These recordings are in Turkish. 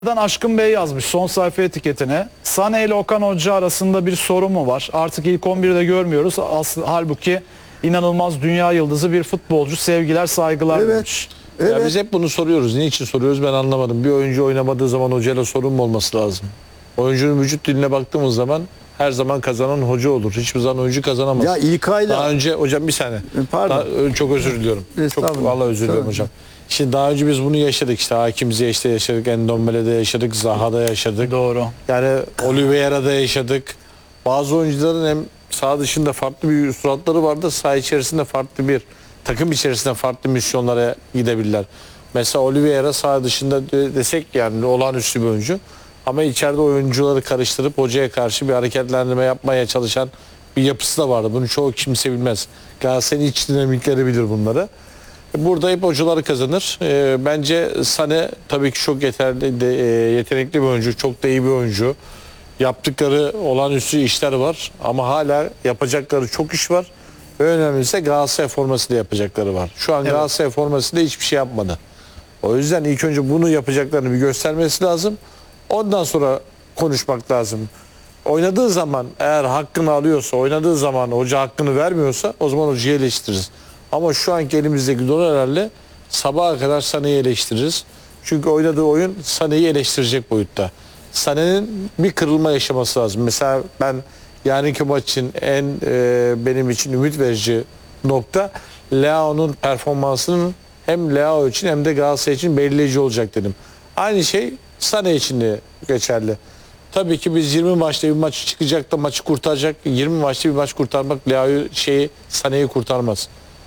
Aşkın Bey yazmış son sayfa etiketine. Sané ile Okan Hoca arasında bir sorun mu var? Artık ilk 11'de görmüyoruz. Halbuki inanılmaz dünya yıldızı bir futbolcu. Sevgiler, saygılar demiş. Evet. Ya biz hep bunu soruyoruz. Niçin soruyoruz ben anlamadım. Bir oyuncu oynamadığı zaman hocayla sorun mu olması lazım? Oyuncunun vücut diline baktığımız zaman her zaman kazanan hoca olur. Hiçbir zaman oyuncu kazanamaz. Ya İlkay'la... Daha önce hocam bir saniye. Pardon. Çok özür diliyorum. Çok vallahi özür diliyorum hocam. Şimdi daha önce biz bunu yaşadık işte. Hakim Ziyech'te yaşadık, Endombele'de yaşadık, Zaha'da yaşadık. Doğru. Yani Oliveira'da yaşadık. Bazı oyuncuların hem saha dışında farklı bir suratları vardı, saha içerisinde farklı bir takım içerisinde farklı misyonlara gidebilirler. Mesela Oliveira saha dışında desek yani olağanüstü bir oyuncu. Ama içeride oyuncuları karıştırıp hocaya karşı bir hareketlendirme yapmaya çalışan bir yapısı da vardı. Bunu çoğu kimse bilmez. Galatasaray'ın iç dinamikleri bilir bunları. Burada hep hocaları kazanır. Bence Sané tabii ki çok yetenekli bir oyuncu. Çok da iyi bir oyuncu. Yaptıkları olağanüstü işler var. Ama hala yapacakları çok iş var. Ve önemlisi Galatasaray formasıyla yapacakları var. Şu an Galatasaray formasıyla hiçbir şey yapmadı. O yüzden ilk önce bunu yapacaklarını bir göstermesi lazım. Ondan sonra konuşmak lazım. Oynadığı zaman eğer hakkını alıyorsa, oynadığı zaman hoca hakkını vermiyorsa o zaman hocayı eleştiririz. Ama şu anki elimizdeki donelerle sabaha kadar Sané'yi eleştiririz. Çünkü oynadığı oyun Sané'yi eleştirecek boyutta. Sané'nin bir kırılma yaşaması lazım. Mesela ben yarınki maç için benim için ümit verici nokta Leao'nun performansının hem Leao için hem de Galatasaray için belirleyici olacak dedim. Aynı şey Sané için de geçerli. Tabii ki biz 20 maçta bir maç çıkacak da maçı kurtaracak. 20 maçta bir maç kurtarmak Leao'yu Sané'yi kurtarmaz.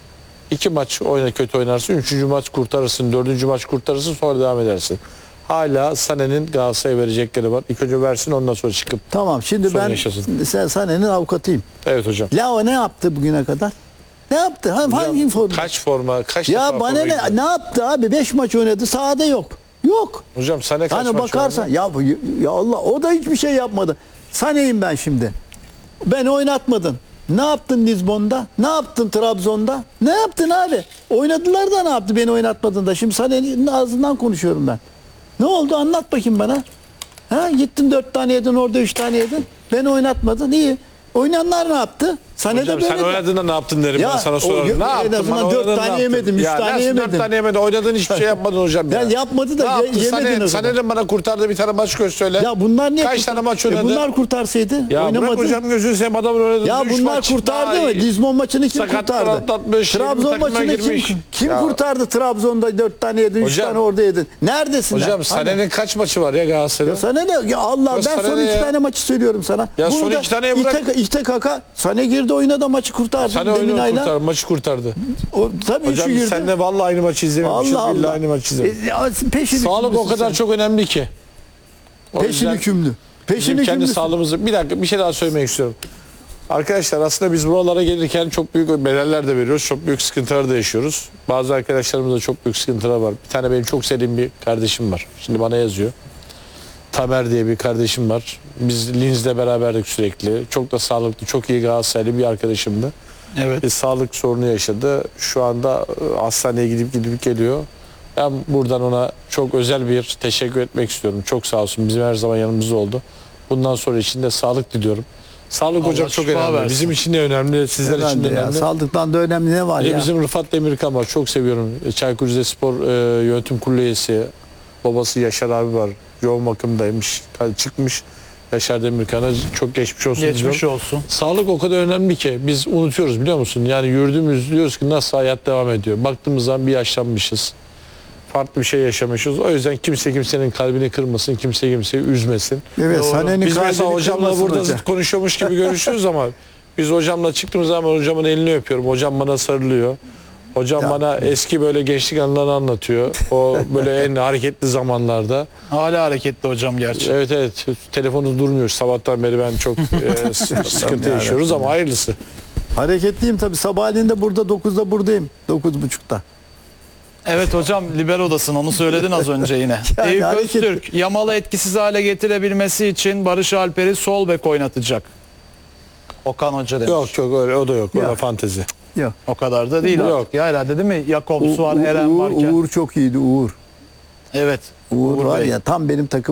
2 maç kötü oynarsın, 3. maç kurtarırsın, 4. maç kurtarırsın, sonra devam edersin. Hala Sané'nin Galatasaray'a verecekleri var. İlk önce versin, ondan sonra çıkıp Tamam, şimdi ben Sané'nin avukatıyım. Evet hocam. Leao ne yaptı bugüne kadar? Ne yaptı? Hangi forma? Kaç forma, kaç Ya defa bana forma ne yaptı abi? 5 maç oynadı, sahada yok. Yok. Hocam Sané kaç Hani maç bakarsan ya Allah, o da hiçbir şey yapmadı. Sané'yim ben şimdi. Ben oynatmadın. Ne yaptın Lizbon'da? Ne yaptın Trabzon'da? Ne yaptın abi? Oynadılar da ne yaptı beni oynatmadın da? Şimdi Sané'nin ağzından konuşuyorum ben. Ne oldu, anlat bakayım bana. Ha, gittin 4 tane yedin, orada 3 tane yedin. Beni oynatmadın, iyi. Oynayanlar ne yaptı? Sané Hocam de böyle. sen oynadığında ne yaptın derim Ya, ben sana sorarım. Ne yaptın? En azından 4 tane yemedim, 3 tane yemedim. 4 tane yemedin? Oynadığın hiçbir şey yapmadın hocam ya. Ya yapmadı da yemedin o zaman. Sané'nin bana kurtardığı bir tane maç söyle. Ya bunlar niye Kaç tane maç oynadı? bunlar kurtarsaydı Ya oynamadı. bırak hocam, gözünü seveyim, adamın oynadığı Ya 3 bunlar maç kurtardı daha mı? iyi. Lizbon maçını kim Sakatlar kurtardı? atlatmış, Trabzon takıma maçını girmiş. kim Ya. kurtardı Trabzon'da 4 tane yedin, 3 Hocam. tane orada yedin. Neredesin? Hocam Sané'nin kaç maçı var ya Galatasaray'da? Sana ne? Ya Allah, ben son 2 tane maçı söylüyorum sana. Ya son 2 taneye bırak. İTKK Sané girdi oyuna da maçı kurtardı. Sané oyunu kurtardı, maçı kurtardı. Tabii Hocam girdi. sen de vallahi aynı maçı izlememişiz. Allah Billahi Allah. aynı maçı izlememişiz. Peşin Sağlık o kadar çok önemli ki. O Peşin yüzden hükümlü. Peşin bizim kendi hükümlü. sağlığımızı... Bir dakika, bir şey daha söylemek istiyorum. Arkadaşlar aslında biz buralara gelirken çok büyük bedeller de veriyoruz. Çok büyük sıkıntılar da yaşıyoruz. Bazı arkadaşlarımızda çok büyük sıkıntılar var. Bir tane benim çok sevdiğim bir kardeşim var. Şimdi bana yazıyor. Tamer diye bir kardeşim var. Biz Linz'le beraberdik sürekli. Çok da sağlıklı, çok iyi Galatasaraylı bir arkadaşımdı. Evet. Bir sağlık sorunu yaşadı. Şu anda hastaneye gidip geliyor. Ben buradan ona çok özel bir teşekkür etmek istiyorum. Çok sağ olsun. Bizim her zaman yanımızda oldu. Bundan sonra için de sağlık diliyorum. Sağlık Allah hocam çok şifa önemli. versin. Bizim için de önemli, sizler için de Ya, önemli. sağlıktan da önemli ne var ya? Bizim Rıfat Demirkan var. Çok seviyorum. Çaykur Rizespor yönetim kurulu üyesi. Babası Yaşar abi var. Yoğun bakımdaymış. Çıkmış. Yaşar Demirkan'a çok geçmiş olsun. Geçmiş diyorum. olsun. Sağlık o kadar önemli ki biz unutuyoruz, biliyor musun? Yani yürüdüğümüz diyoruz ki nasıl hayat devam ediyor. Baktığımız zaman bir yaşlanmışız. Farklı bir şey yaşamışız. O yüzden kimse kimsenin kalbini kırmasın, kimse kimseyi üzmesin. Evet, Doğru. Sané'nin Biz mesela kalbini hocamla kırmasın burada hoca. zıt konuşuyormuş gibi görüşüyoruz ama biz hocamla çıktığımız zaman hocamın elini öpüyorum. Hocam bana sarılıyor. Hocam bana eski böyle gençlik anılarını anlatıyor. O böyle en hareketli zamanlarda. Hala hareketli hocam gerçi. Evet. Telefonu durmuyor. Sabahtan beri ben çok sıkıntı yaşıyoruz ama hayırlısı. Hareketliyim tabii. Sabahleyin de burada 9'da buradayım. 9.30'da. Evet hocam, liberodasın, onu söyledin az önce yine. Yani Eyüp hareketli. Öztürk, Yamal'ı etkisiz hale getirebilmesi için Barış Alper'i sol bek oynatacak. Okan Hoca demiş. Yok öyle, o da yok. O da Yok. fantezi. Yok. O kadar da değil Yok. artık ya herhalde, değil mi? Jakobs var, Eren varken. Uğur çok iyiydi, Uğur. Evet. Uğur var Bey. ya tam benim takım